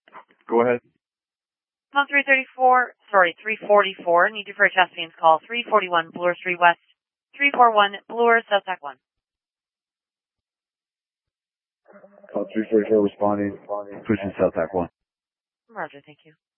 Go ahead. Phone 344, need you for a Chesapeake's call, 341 Bloor Street West, 341 Bloor, South Tac 1. Call 344 responding, pushing South Tac 1. Roger, thank you.